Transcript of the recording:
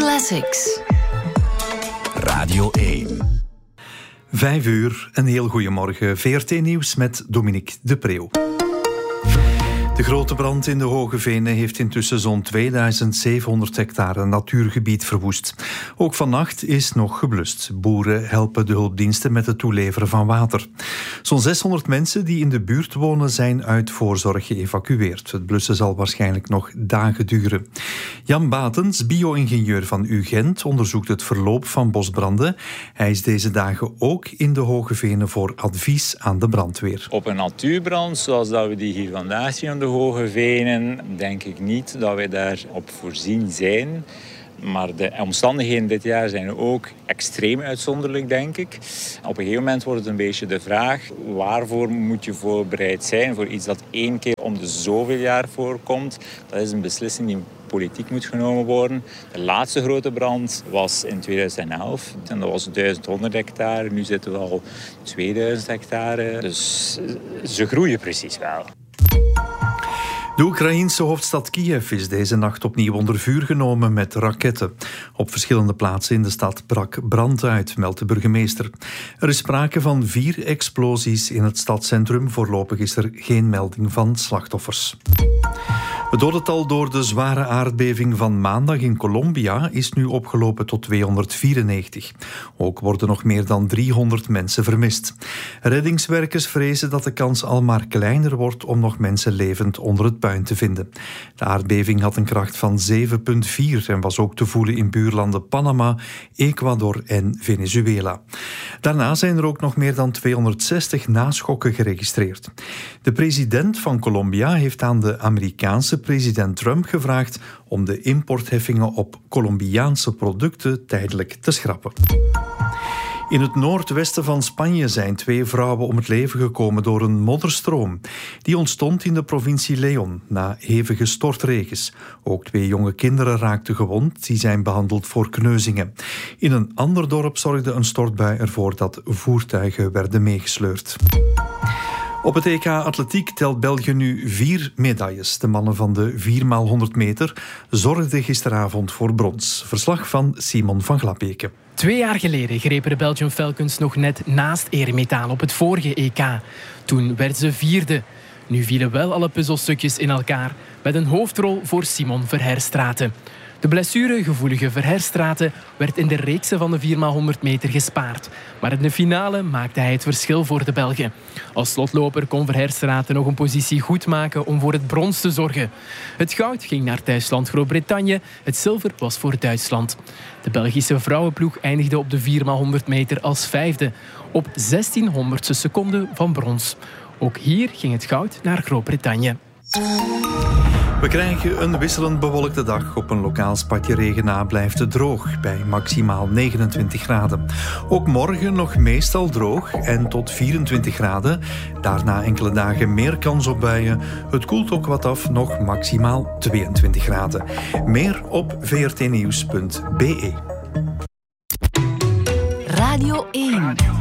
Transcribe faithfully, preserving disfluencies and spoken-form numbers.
Classics. Radio één. Vijf uur, een heel goeiemorgen. V R T-nieuws met Dominique de Preeuw. De grote brand in de Hoge Venen heeft intussen zo'n tweeduizend zevenhonderd hectare natuurgebied verwoest. Ook vannacht is nog geblust. Boeren helpen de hulpdiensten met het toeleveren van water. Zo'n zeshonderd mensen die in de buurt wonen zijn uit voorzorg geëvacueerd. Het blussen zal waarschijnlijk nog dagen duren. Jan Batens, bio-ingenieur van U Gent, onderzoekt het verloop van bosbranden. Hij is deze dagen ook in de Hoge Venen voor advies aan de brandweer. Op een natuurbrand, zoals dat we die hier vandaag zien aan de Hoge Venen, denk ik niet dat wij daarop voorzien zijn. Maar de omstandigheden dit jaar zijn ook extreem uitzonderlijk, denk ik. Op een gegeven moment wordt het een beetje de vraag: waarvoor moet je voorbereid zijn voor iets dat één keer om de zoveel jaar voorkomt? Dat is een beslissing die politiek moet genomen worden. De laatste grote brand was in tweeduizend elf en dat was duizendhonderd hectare. Nu zitten we al tweeduizend hectare. Dus ze groeien precies wel. De Oekraïense hoofdstad Kiev is deze nacht opnieuw onder vuur genomen met raketten. Op verschillende plaatsen in de stad brak brand uit, meldt de burgemeester. Er is sprake van vier explosies in het stadscentrum. Voorlopig is er geen melding van slachtoffers. Het dodental door de zware aardbeving van maandag in Colombia is nu opgelopen tot tweehonderdvierennegentig. Ook worden nog meer dan driehonderd mensen vermist. Reddingswerkers vrezen dat de kans al maar kleiner wordt om nog mensen levend onder het puin te vinden. De aardbeving had een kracht van zeven komma vier en was ook te voelen in buurlanden Panama, Ecuador en Venezuela. Daarna zijn er ook nog meer dan tweehonderdzestig naschokken geregistreerd. De president van Colombia heeft aan de Amerikaanse president Trump gevraagd om de importheffingen op Colombiaanse producten tijdelijk te schrappen. In het noordwesten van Spanje zijn twee vrouwen om het leven gekomen door een modderstroom. Die ontstond in de provincie León na hevige stortregens. Ook twee jonge kinderen raakten gewond, die zijn behandeld voor kneuzingen. In een ander dorp zorgde een stortbui ervoor dat voertuigen werden meegesleurd. Op het E K Atletiek telt België nu vier medailles. De mannen van de vier maal honderd meter zorgden gisteravond voor brons. Verslag van Simon van Glabeke. Twee jaar geleden grepen de Belgian Falcons nog net naast eremetaal op het vorige E K. Toen werd ze vierde. Nu vielen wel alle puzzelstukjes in elkaar, met een hoofdrol voor Simon Verheerstraeten. De blessuregevoelige Verheerstraeten werd in de reeksen van de vier maal honderd meter gespaard. Maar in de finale maakte hij het verschil voor de Belgen. Als slotloper kon Verheerstraeten nog een positie goed maken om voor het brons te zorgen. Het goud ging naar thuisland Groot-Brittannië, het zilver was voor Duitsland. De Belgische vrouwenploeg eindigde op de vier maal honderd meter als vijfde, op zestienhonderdste seconde van brons. Ook hier ging het goud naar Groot-Brittannië. We krijgen een wisselend bewolkte dag. Op een lokaal spatje regen na blijft het droog, bij maximaal negenentwintig graden. Ook morgen nog meestal droog en tot vierentwintig graden. Daarna enkele dagen meer kans op buien. Het koelt ook wat af, nog maximaal tweeëntwintig graden. Meer op v r t nieuws punt b e. Radio één.